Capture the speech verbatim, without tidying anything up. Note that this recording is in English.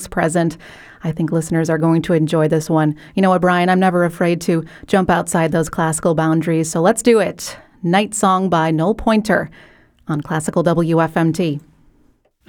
present. I think listeners are going to enjoy this one. You know what, Brian? I'm never afraid to jump outside those classical boundaries, so let's do it. Night Song by Noel Pointer on Classical W F M T.